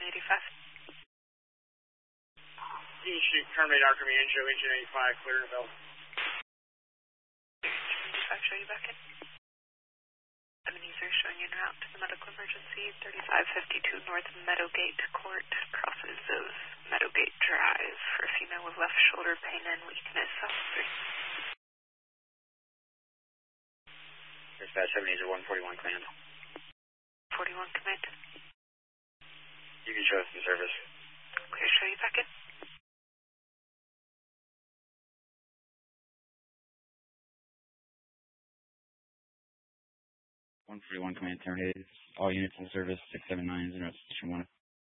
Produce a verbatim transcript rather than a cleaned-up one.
eighty-five. Dean Street, terminate our command, show engine eighty-five, clear to Bell. eighty-five, show you back in. seven user showing en route to the medical emergency, thirty-five fifty-two North Meadowgate Court, crosses of Meadowgate Drive for a female with left shoulder pain and weakness. Officer. Dispatch seven user one forty-one command. forty-one command. You can show us in service. Clear, show you back in. one forty-one command terminated. All units in service, six seven nine, zero station one.